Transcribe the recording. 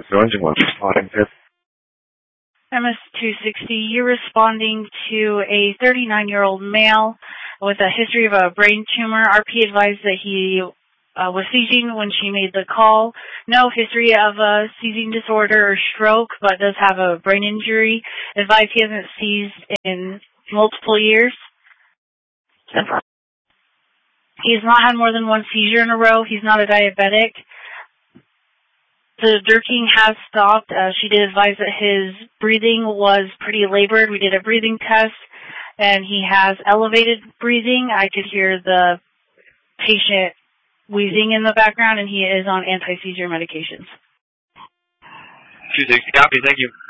MS-260, you're responding to a 39-year-old male with a history of a brain tumor. RP advised that he was seizing when she made the call. No history of a seizing disorder or stroke, but does have a brain injury. Advised he hasn't seized in multiple years. He's not had more than one seizure in a row. He's not a diabetic. The dirking has stopped. She did advise that his breathing was pretty labored. We did a breathing test, and he has elevated breathing. I could hear the patient wheezing in the background, and he is on anti-seizure medications. 260, copy. Thank you.